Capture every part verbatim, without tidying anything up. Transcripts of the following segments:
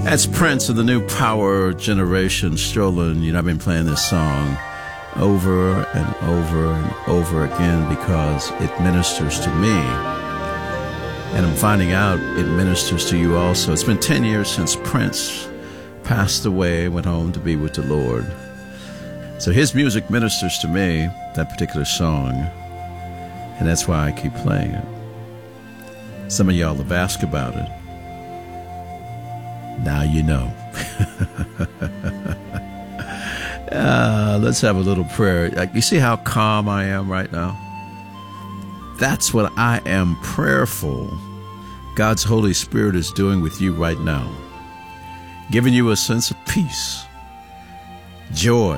That's Prince of the New Power Generation strolling. You know, I've been playing this song over and over and over again because it ministers to me. And I'm finding out it ministers to you also. It's been ten years since Prince passed away, went home to be with the Lord. So his music ministers to me, that particular song, and that's why I keep playing it. Some of y'all have asked about it. Now you know. uh, let's have a little prayer. You see how calm I am right now? That's what I am prayerful God's Holy Spirit is doing with you right now. Giving you a sense of peace, joy,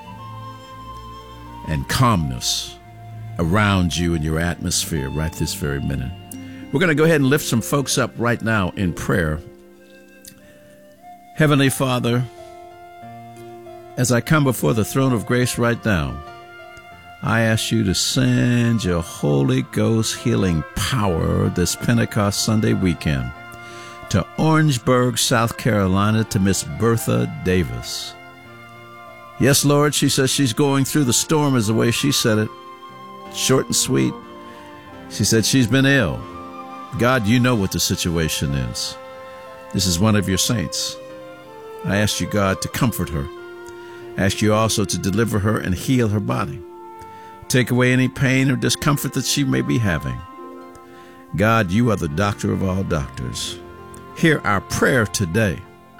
and calmness around you and your atmosphere right this very minute. We're going to go ahead and lift some folks up right now in prayer. Heavenly Father, as I come before the throne of grace right now, I ask you to send your Holy Ghost healing power this Pentecost Sunday weekend to Orangeburg, South Carolina, to Miss Bertha Davis. Yes, Lord, she says she's going through the storm is the way she said it. Short and sweet. She said she's been ill. God, you know what the situation is. This is one of your saints. I ask you, God, to comfort her. I ask you also to deliver her and heal her body. Take away any pain or discomfort that she may be having. God, you are the doctor of all doctors. Hear our prayer today.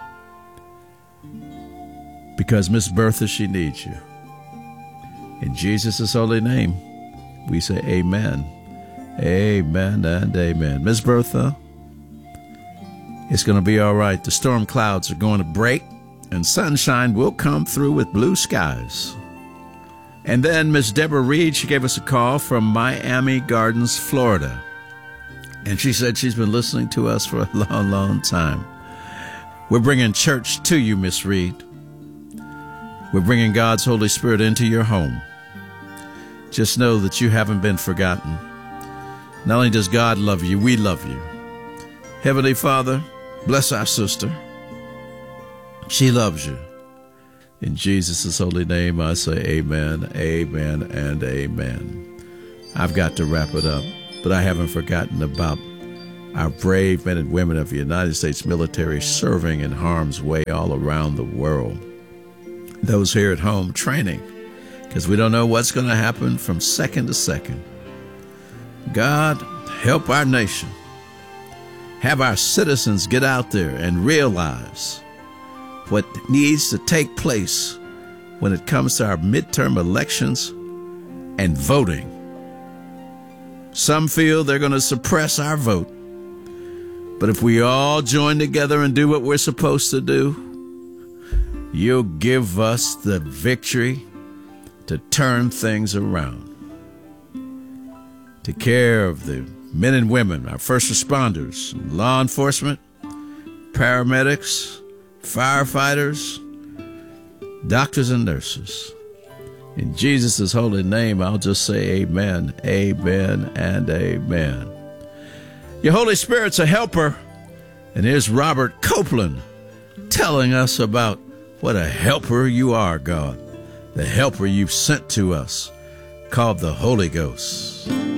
Because Miss Bertha, she needs you. In Jesus' holy name, we say amen. Amen and amen. Miss Bertha, it's going to be all right. The storm clouds are going to break and sunshine will come through with blue skies. And then Miss Deborah Reed, she gave us a call from Miami Gardens, Florida. And she said she's been listening to us for a long, long time. We're bringing church to you, Miss Reed. We're bringing God's Holy Spirit into your home. Just know that you haven't been forgotten. Not only does God love you, we love you. Heavenly Father, bless our sister. She loves you. In Jesus' holy name, I say amen, amen, and amen. I've got to wrap it up, but I haven't forgotten about our brave men and women of the United States military serving in harm's way all around the world. Those here at home training, because we don't know what's going to happen from second to second. God, help our nation. Have our citizens get out there and realize what needs to take place when it comes to our midterm elections and voting. Some feel they're going to suppress our vote. But if we all join together and do what we're supposed to do, you'll give us the victory to turn things around. Take care of the men and women, our first responders, law enforcement, paramedics, firefighters, doctors and nurses. In Jesus' holy name, I'll just say amen, amen, and amen. Your Holy Spirit's a helper. And here's Robert Copeland telling us about what a helper you are, God. The helper you've sent to us, called the Holy Ghost.